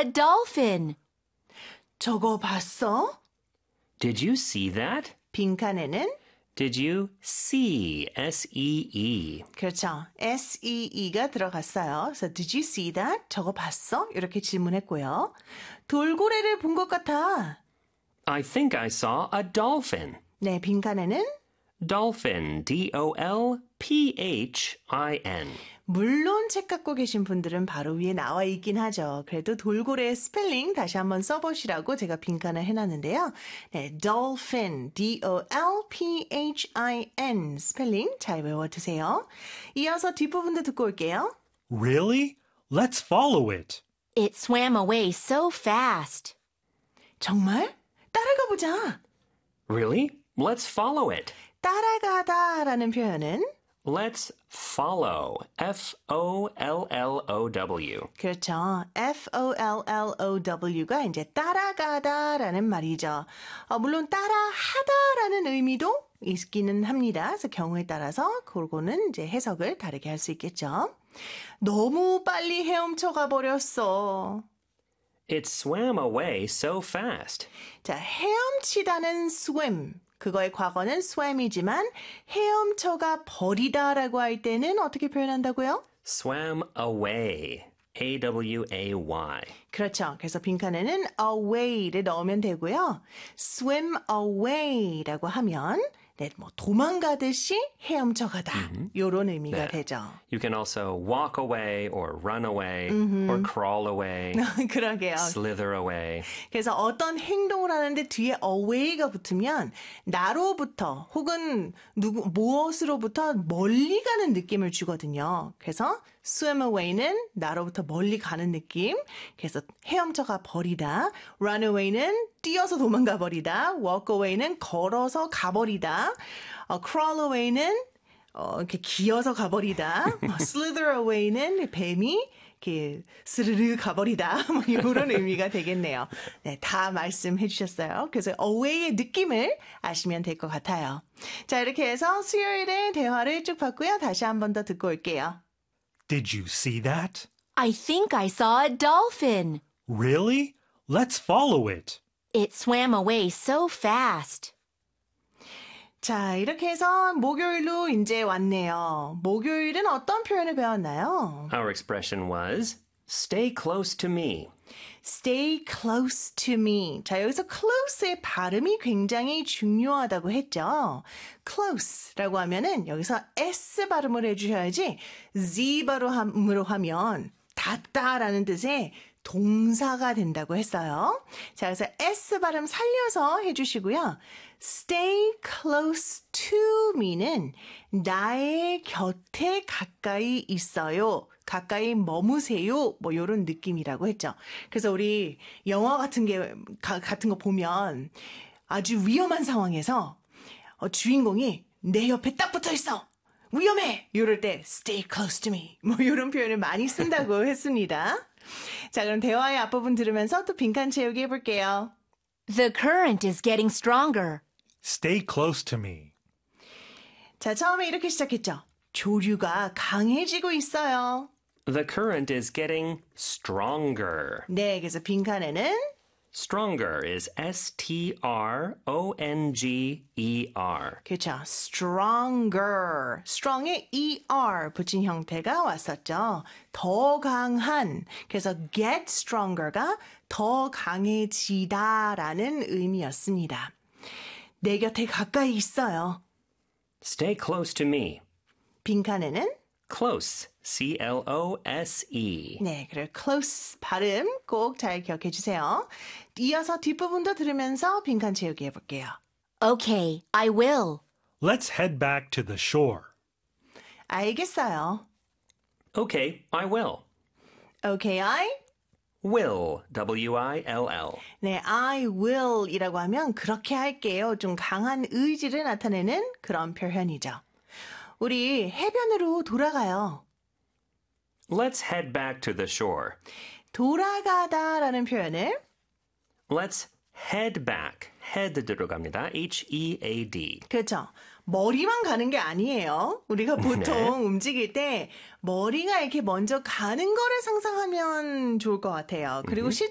a dolphin. 저거 봤어? Did you see that? 빈칸에는 Did you see? S-E-E. 그렇죠. SEE가 들어갔어요. 그래서 Did you see that? 저거 봤어? 이렇게 질문했고요. 돌고래를 본 것 같아. I think I saw a dolphin. 네, 빈칸에는 Dolphin. D-O-L-P-H-I-N. 물론 책 갖고 계신 분들은 바로 위에 나와 있긴 하죠. 그래도 돌고래의 스펠링 다시 한번 써보시라고 제가 빈칸을 해놨는데요. 네, dolphin, D-O-L-P-H-I-N 스펠링 잘 외워두세요. 이어서 뒷부분도 듣고 올게요. Really? Let's follow it. It swam away so fast. 정말? 따라가 보자. Really? Let's follow it. 따라가다라는 표현은 Let's follow. F-O-L-L-O-W. 그렇죠. F-O-L-L-O-W가 이제 따라가다라는 말이죠. 물론 따라하다라는 의미도 있기는 합니다. 그래서 경우에 따라서 그거는 이제 해석을 다르게 할 수 있겠죠. 너무 빨리 헤엄쳐 가버렸어. It swam away so fast. 자, 헤엄치다는 swim. 그거의 과거는 swam이지만 헤엄쳐가 버리다라고 할 때는 어떻게 표현한다고요? Swam away. A-W-A-Y. 그렇죠. 그래서 빈칸에는 away를 넣으면 되고요. swim away라고 하면 네, 뭐 도망가듯이 헤엄쳐가다 이런 의미가 되죠. You can also walk away or run away or crawl away, 그러게요. slither away. 그래서 어떤 행동을 하는데 뒤에 away가 붙으면 나로부터 혹은 무엇으로부터 멀리 가는 느낌을 주거든요. 그래서 swim away는 나로부터 멀리 가는 느낌. 그래서 헤엄쳐가 버리다. run away는 뛰어서 도망가 버리다. walk away는 걸어서 가버리다. crawl away는 이렇게 기어서 가버리다. slither away는 뱀이 이렇게 스르르 가버리다. 뭐 이런 의미가 되겠네요. 네, 다 말씀해 주셨어요. 그래서 away의 느낌을 아시면 될 것 같아요. 자, 이렇게 해서 수요일에 대화를 쭉 봤고요. 다시 한 번 더 듣고 올게요. Did you see that? I think I saw a dolphin. Really? Let's follow it. It swam away so fast. 자, 이렇게 해서 목요일로 이제 왔네요. 목요일은 어떤 표현을 배웠나요? Our expression was, stay close to me. Stay close to me. 자, 여기서 close의 발음이 굉장히 중요하다고 했죠. close라고 하면은 여기서 S 발음을 해주셔야지 Z 발음으로 하면 닿다라는 뜻의 동사가 된다고 했어요. 자, 그래서 S 발음 살려서 해주시고요. Stay close to me는 나의 곁에 가까이 있어요. 가까이 머무세요. 뭐 이런 느낌이라고 했죠. 그래서 우리 영화 같은 거 보면 아주 위험한 상황에서 주인공이 내 옆에 딱 붙어 있어. 위험해. 이럴 때 stay close to me. 뭐 이런 표현을 많이 쓴다고 했습니다. 자, 그럼 대화의 앞부분 들으면서 또 빈칸 채우기 해볼게요. The current is getting stronger. Stay close to me. 자, 처음에 이렇게 시작했죠. 조류가 강해지고 있어요. The current is getting stronger. 네, 그래서 빈칸에는 Stronger is S-T-R-O-N-G-E-R. 그렇죠. stronger. strong에 er 붙인 형태가 왔었죠. 더 강한. 그래서 get stronger가 더 강해지다라는 의미였습니다. 내 곁에 가까이 있어요. Stay close to me. 빈칸에는 Close. C-L-O-S-E. 네, 그리고 close 발음 꼭 잘 기억해 주세요. 이어서 뒷부분도 들으면서 빈칸 채우기 해볼게요. Okay, I will. Let's head back to the shore. 알겠어요. Okay, I will. Okay, I? Will. W-I-L-L. 네, I will 이라고 하면 그렇게 할게요. 좀 강한 의지를 나타내는 그런 표현이죠. 우리 해변으로 돌아가요. Let's head back to the shore. 돌아가다라는 표현을 Let's head back. head 들어갑니다. H-E-A-D. 그렇죠. 머리만 가는 게 아니에요. 우리가 보통 움직일 때 머리가 이렇게 먼저 가는 거를 상상하면 좋을 것 같아요. 그리고